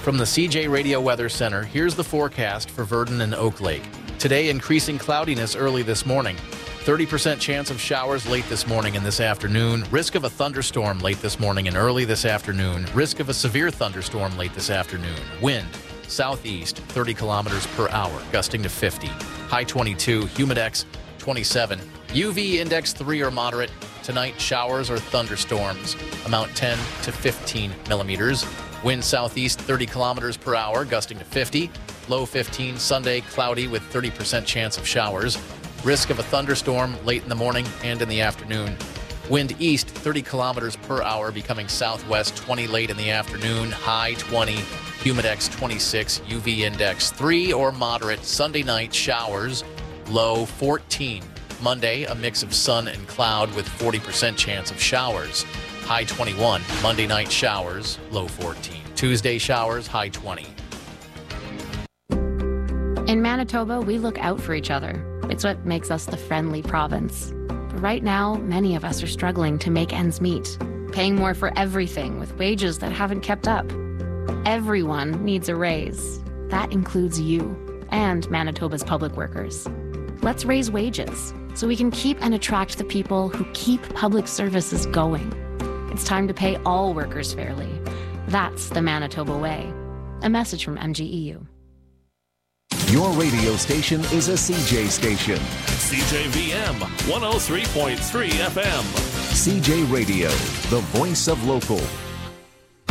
From the CJ Radio Weather Center, here's the forecast for Verdon and Oak Lake. Today, increasing cloudiness early this morning. 30% chance of showers late this morning and this afternoon. Risk of a thunderstorm late this morning and early this afternoon. Risk of a severe thunderstorm late this afternoon. Wind, southeast, 30 kilometers per hour, gusting to 50. High 22, humidex 27. UV index 3 or moderate. Tonight, showers or thunderstorms. Amount 10 to 15 millimeters. Wind southeast 30 kilometers per hour, gusting to 50. Low 15. Sunday, cloudy with 30% chance of showers. Risk of a thunderstorm late in the morning and in the afternoon. Wind east 30 kilometers per hour, becoming southwest 20 late in the afternoon. High 20. Humidex 26. UV index 3 or moderate. Sunday night, showers. Low 14. Monday, a mix of sun and cloud with 40% chance of showers. High 21. Monday night, showers. Low 14. Tuesday, showers. High 20. In Manitoba, we look out for each other. It's what makes us the friendly province. But right now, many of us are struggling to make ends meet, paying more for everything with wages that haven't kept up. Everyone needs a raise. That includes you and Manitoba's public workers. Let's raise wages so we can keep and attract the people who keep public services going. It's time to pay all workers fairly. That's the Manitoba way. A message from MGEU. Your radio station is a CJ station. CJVM 103.3 FM. CJ Radio, the voice of local.